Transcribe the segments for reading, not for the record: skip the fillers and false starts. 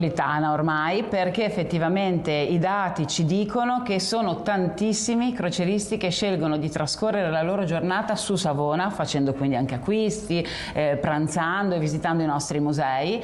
Ormai, perché effettivamente i dati ci dicono che sono tantissimi i crocieristi che scelgono di trascorrere la loro giornata su Savona, facendo quindi anche acquisti, pranzando e visitando i nostri musei.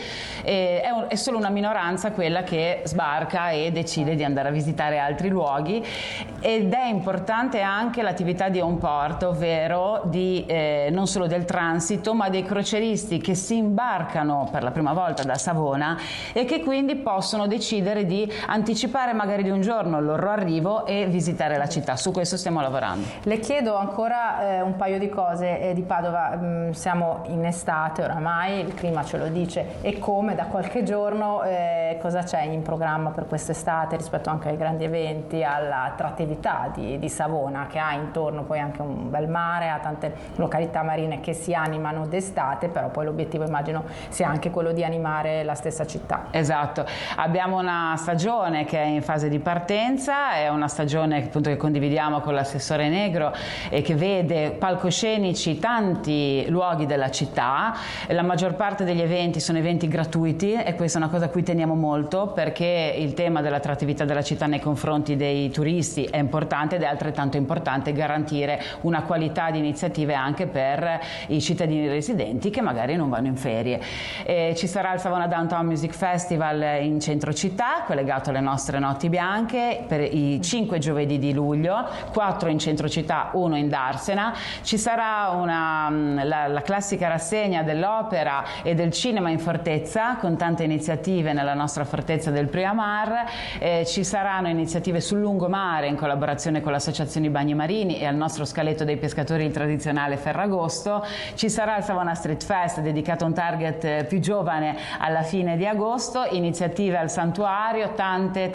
È solo una minoranza quella che sbarca e decide di andare a visitare altri luoghi, ed è importante anche l'attività di on port, ovvero non solo del transito, ma dei crocieristi che si imbarcano per la prima volta da Savona e che quindi possono decidere di anticipare magari di un giorno il loro arrivo e visitare la città. Su questo stiamo lavorando. Le chiedo ancora un paio di cose di Padova. Siamo in estate oramai, il clima ce lo dice, e come da qualche giorno cosa c'è in programma per quest'estate rispetto anche ai grandi eventi, all'attrattività di Savona, che ha intorno poi anche un bel mare, ha tante località marine che si animano d'estate, però poi l'obiettivo immagino sia anche quello di animare la stessa città. Esatto, abbiamo una stagione che è in fase di partenza, è una stagione appunto che condividiamo con l'assessore Negro e che vede palcoscenici tanti luoghi della città. La maggior parte degli eventi sono eventi gratuiti e questa è una cosa a cui teniamo molto, perché il tema dell'attrattività della città nei confronti dei turisti è importante, ed è altrettanto importante garantire una qualità di iniziative anche per i cittadini residenti che magari non vanno in ferie. Ci sarà il Savona Downtown Music Festival in centro città, collegato alle nostre notti bianche, per i 5 giovedì di luglio, 4 in centro città, 1 in Darsena. Ci sarà la classica rassegna dell'opera e del cinema in fortezza, con tante iniziative nella nostra fortezza del Priamar. Ci saranno iniziative sul lungomare in collaborazione con l'associazione Bagni Marini e al nostro scaletto dei pescatori, il tradizionale Ferragosto. Ci sarà il Savona Street Fest, dedicato a un target più giovane, alla fine di agosto. Iniziative al santuario, tante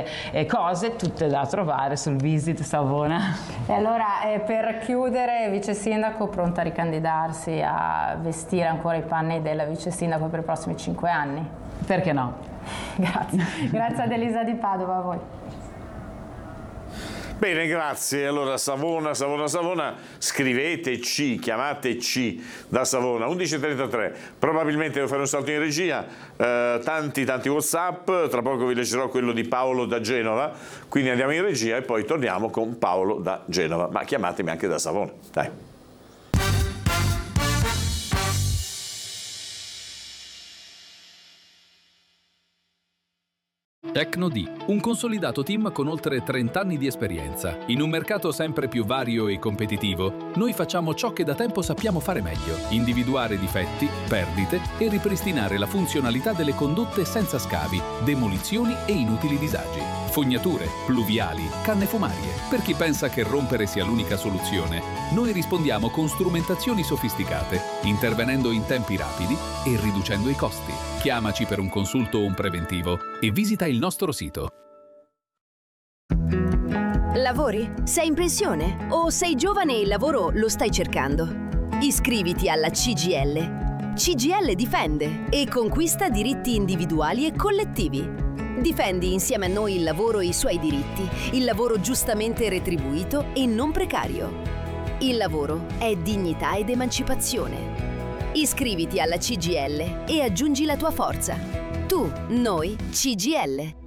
cose, tutte da trovare sul Visit Savona. E allora per chiudere, vice sindaco, pronta a ricandidarsi, a vestire ancora i panni della vice sindaco per i prossimi 5 anni? Perché no? Grazie ad Elisa di Padova, a voi. Bene, grazie. Allora Savona, scriveteci, chiamateci da Savona, 11:33. Probabilmente devo fare un salto in regia, tanti WhatsApp, tra poco vi leggerò quello di Paolo da Genova, quindi andiamo in regia e poi torniamo con Paolo da Genova, ma chiamatemi anche da Savona, dai. Tecno-D, un consolidato team con oltre 30 anni di esperienza. In un mercato sempre più vario e competitivo, noi facciamo ciò che da tempo sappiamo fare meglio: individuare difetti, perdite e ripristinare la funzionalità delle condotte senza scavi, demolizioni e inutili disagi. Fognature, pluviali, canne fumarie. Per chi pensa che rompere sia l'unica soluzione, noi rispondiamo con strumentazioni sofisticate, intervenendo in tempi rapidi e riducendo i costi. Chiamaci per un consulto o un preventivo e visita il nostro sito. Lavori? Sei in pensione? O sei giovane e il lavoro lo stai cercando? Iscriviti alla CGIL. CGIL difende e conquista diritti individuali e collettivi. Difendi insieme a noi il lavoro e i suoi diritti, il lavoro giustamente retribuito e non precario. Il lavoro è dignità ed emancipazione. Iscriviti alla CGIL e aggiungi la tua forza. Tu, noi, CGIL.